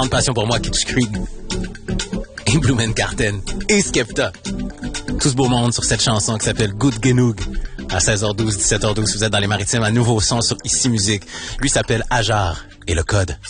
grande passion pour moi, Kitsch Creek, et Blue Man Carten, et Skepta. Tout ce beau monde sur cette chanson qui s'appelle Good Genoug. À 16h12, 17h12, vous êtes dans les Maritimes, un nouveau son sur Ici Musique. Lui s'appelle Ajar, et le code,